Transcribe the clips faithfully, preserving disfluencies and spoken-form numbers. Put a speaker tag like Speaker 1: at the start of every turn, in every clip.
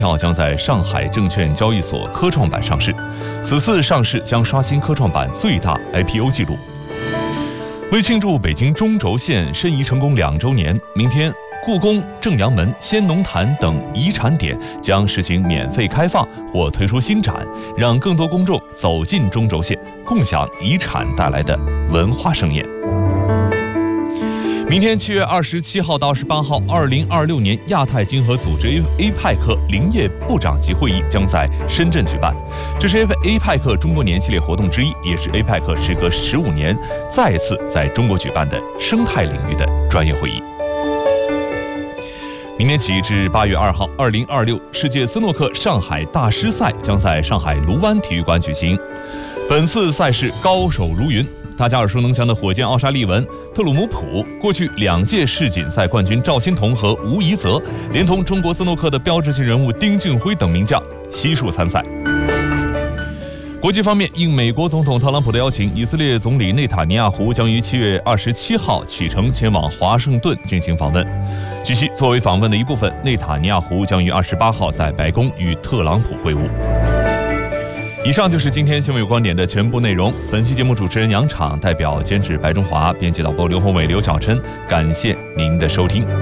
Speaker 1: 号将在上海证券交易所科创板上市，此次上市将刷新科创板最大 I P O 纪录。为庆祝北京中轴线申遗成功两周年，明天故宫、正阳门、先农坛等遗产点将实行免费开放或推出新展，让更多公众走进中轴线，共享遗产带来的文化盛宴。明天七月二十七号到二十八号，二零二六年亚太经合组织 A 派克林业部长级会议将在深圳举办，这是 A 派克中国年系列活动之一，也是 A 派克时隔十五年再次在中国举办的生态领域的专业会议。明天起至八月二号，二零二六世界斯诺克上海大师赛将在上海卢湾体育馆举行。本次赛事高手如云，大家耳熟能详的火箭奥沙利文、特鲁姆普，过去两届世锦赛冠军赵欣彤和吴怡泽，连同中国斯诺克的标志性人物丁俊晖等名将悉数参赛。国际方面，应美国总统特朗普的邀请，以色列总理内塔尼亚胡将于七月二十七号启程前往华盛顿进行访问。据悉，作为访问的一部分，内塔尼亚胡将于二十八号在白宫与特朗普会晤。以上就是今天新闻有观点的全部内容。本期节目主持人杨昶，代表监制白中华，编辑导播刘宏伟、刘小琛，感谢您的收听。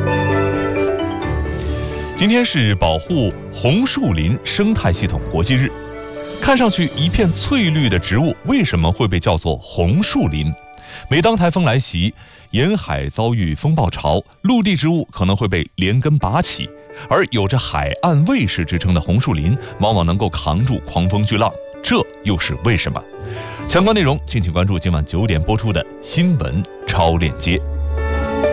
Speaker 1: 今天是保护红树林生态系统国际日。看上去一片翠绿的植物，为什么会被叫做红树林？每当台风来袭，沿海遭遇风暴潮，陆地植物可能会被连根拔起，而有着海岸卫士之称的红树林，往往能够扛住狂风巨浪，这又是为什么？相关内容敬请关注今晚九点播出的新闻超链接。